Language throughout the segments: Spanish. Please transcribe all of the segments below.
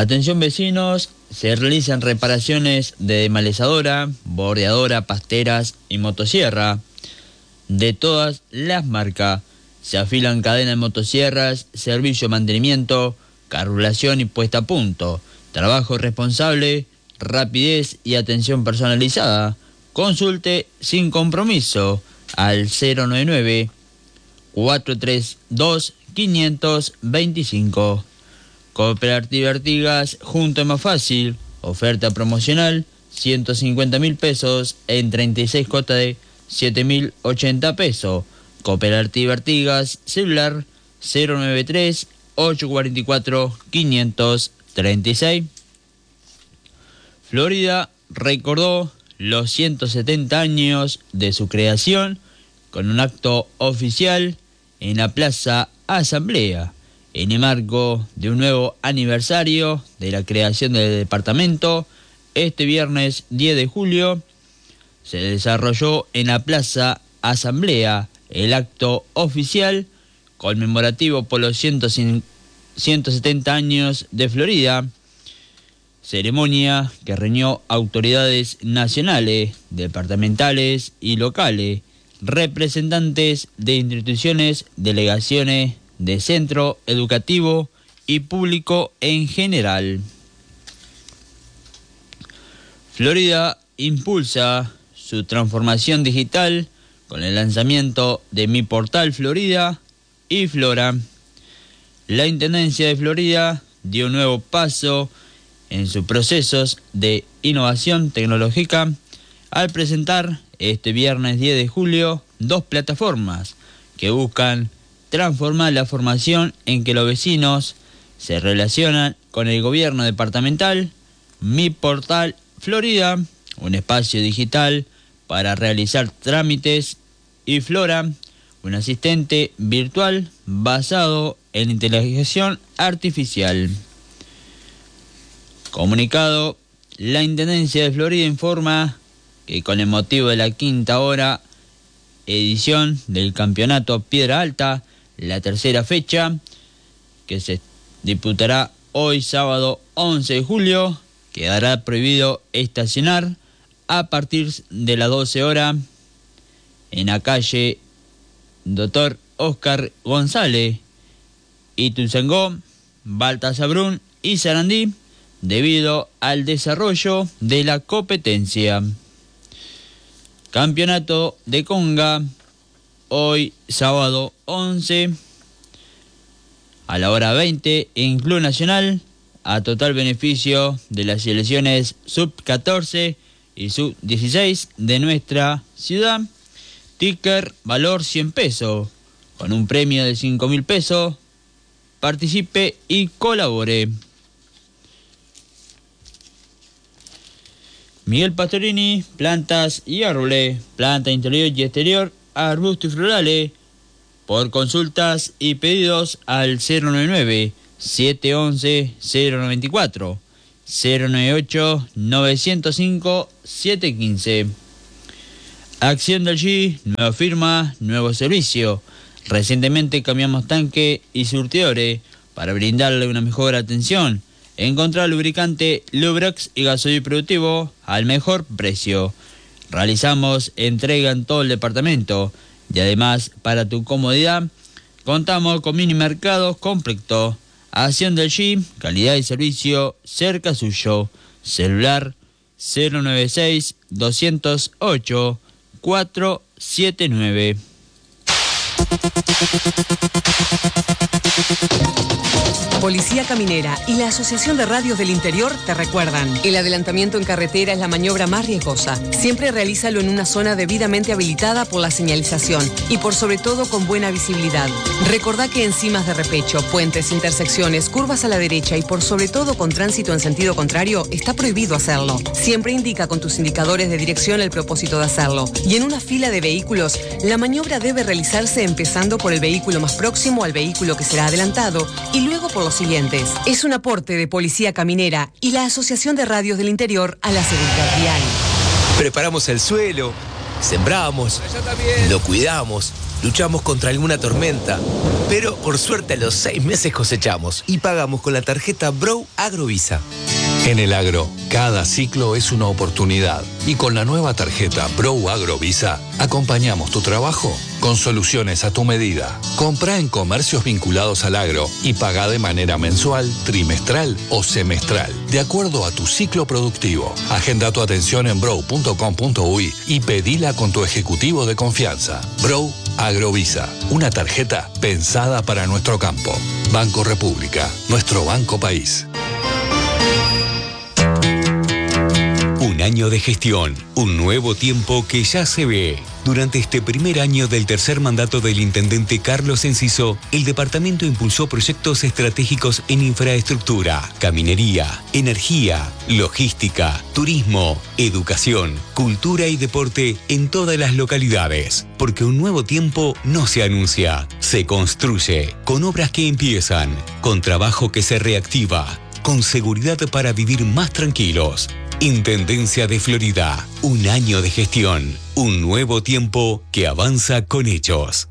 Atención vecinos, se realizan reparaciones de desmalezadora, bordeadora, pasteras y motosierra de todas las marcas. Se afilan cadenas de motosierras, servicio de mantenimiento, carburulación y puesta a punto. Trabajo responsable, rapidez y atención personalizada. Consulte sin compromiso al 099 432 525. Cooperativa Artigas, junto es más fácil. Oferta promocional, 150.000 pesos en 36 cuotas de 7.080 pesos. Cooperativa Artigas, celular 093 844 536. Florida recordó los 170 años de su creación con un acto oficial en la Plaza Asamblea, en el marco de un nuevo aniversario de la creación del departamento. Este viernes 10 de julio se desarrolló en la Plaza Asamblea el acto oficial conmemorativo por los 170 años de Florida, ceremonia que reunió autoridades nacionales, departamentales y locales, representantes de instituciones, delegaciones de centro educativo y público en general. Florida impulsa su transformación digital con el lanzamiento de Mi Portal Florida y Flora. La Intendencia de Florida dio un nuevo paso en sus procesos de innovación tecnológica al presentar este viernes 10 de julio 2 plataformas que buscan transformar la formación en que los vecinos se relacionan con el gobierno departamental. Mi Portal Florida, un espacio digital para realizar trámites, y Flora, un asistente virtual basado en inteligencia artificial. Comunicado, la Intendencia de Florida informa que con el motivo de la 5ª edición del Campeonato Piedra Alta, la tercera fecha, que se disputará hoy sábado 11 de julio, quedará prohibido estacionar a partir de las 12 horas en la calle Dr. Oscar González, Ituzaingó, Baltasar Brun y Sarandí, debido al desarrollo de la competencia. Campeonato de Conga, hoy sábado 11 a la hora 20 en Club Nacional, a total beneficio de las selecciones sub-14 y sub-16 de nuestra ciudad. Ticker valor 100 pesos, con un premio de 5.000 pesos. Participe y colabore. Miguel Pastorini, plantas y árboles, planta interior y exterior, arbustos y florales. Por consultas y pedidos al 099-711-094, 098-905-715. Acción del G, nueva firma, nuevo servicio. Recientemente cambiamos tanque y surtidores para brindarle una mejor atención. Encontrar lubricante Lubrox y gasoil productivo al mejor precio. Realizamos entrega en todo el departamento y además, para tu comodidad, contamos con mini mercados completos. Acción del G, calidad y servicio cerca suyo. Celular 096 208 479. Policía Caminera y la Asociación de Radios del Interior te recuerdan: el adelantamiento en carretera es la maniobra más riesgosa. Siempre realízalo en una zona debidamente habilitada por la señalización y por sobre todo con buena visibilidad. Recordá que en cimas de repecho, puentes, intersecciones, curvas a la derecha y por sobre todo con tránsito en sentido contrario, está prohibido hacerlo. Siempre indica con tus indicadores de dirección el propósito de hacerlo. Y en una fila de vehículos, la maniobra debe realizarse empezando por el vehículo más próximo al vehículo que será adelantado y luego por los siguientes. Es un aporte de Policía Caminera y la Asociación de Radios del Interior a la seguridad vial. Preparamos el suelo, sembramos, lo cuidamos, luchamos contra alguna tormenta, pero por suerte a los 6 meses cosechamos y pagamos con la tarjeta Bro Agrovisa. En el agro, cada ciclo es una oportunidad y con la nueva tarjeta Bro Agrovisa acompañamos tu trabajo con soluciones a tu medida. Compra en comercios vinculados al agro y paga de manera mensual, trimestral o semestral, de acuerdo a tu ciclo productivo. Agenda tu atención en bro.com.uy y pedila con tu ejecutivo de confianza. Bro Agrovisa, una tarjeta pensada para nuestro campo. Banco República, nuestro banco país. Un año de gestión, un nuevo tiempo que ya se ve. Durante este primer año del tercer mandato del intendente Carlos Enciso, el departamento impulsó proyectos estratégicos en infraestructura, caminería, energía, logística, turismo, educación, cultura y deporte en todas las localidades. Porque un nuevo tiempo no se anuncia, se construye, con obras que empiezan, con trabajo que se reactiva, con seguridad para vivir más tranquilos. Intendencia de Florida, un año de gestión, un nuevo tiempo que avanza con hechos.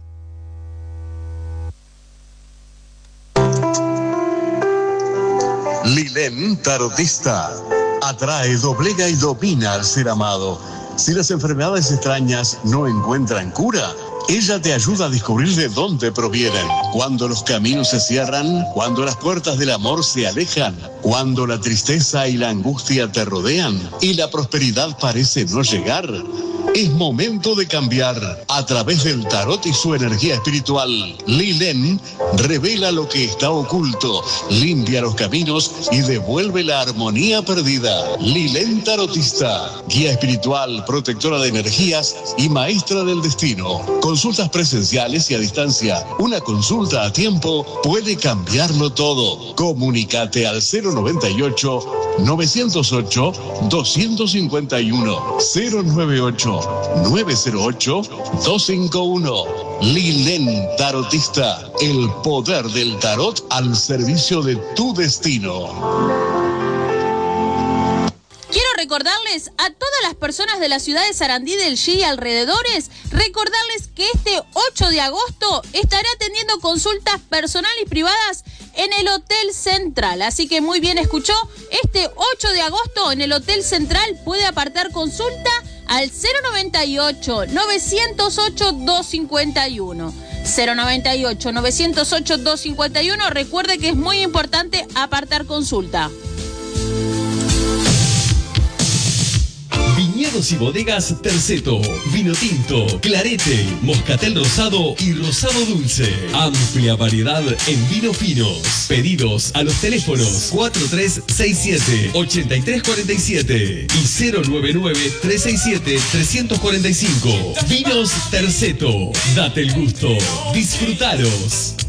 Lilén Tarotista atrae, doblega y domina al ser amado. Si las enfermedades extrañas no encuentran cura, ella te ayuda a descubrir de dónde provienen. Cuando los caminos se cierran, cuando las puertas del amor se alejan, cuando la tristeza y la angustia te rodean y la prosperidad parece no llegar, es momento de cambiar. A través del tarot y su energía espiritual, Lilén revela lo que está oculto, limpia los caminos y devuelve la armonía perdida. Lilén Tarotista, guía espiritual, protectora de energías y maestra del destino. Consultas presenciales y a distancia. Una consulta a tiempo puede cambiarlo todo. Comunícate al 098-908-251. 098-908-251. Lilén Tarotista, el poder del tarot al servicio de tu destino. Quiero recordarles a todas las personas de la ciudad de Sarandí, del G y alrededores, recordarles que este 8 de agosto estaré atendiendo consultas personales y privadas en el Hotel Central. Así que muy bien escuchó, este 8 de agosto en el Hotel Central puede apartar consulta al 098-908-251. 098-908-251. Recuerde que es muy importante apartar consulta. Viñedos y bodegas Terceto, vino tinto, clarete, moscatel rosado y rosado dulce. Amplia variedad en vinos finos. Pedidos a los teléfonos 4367-8347 y 099-367-345. Vinos Terceto, date el gusto, disfrutaros.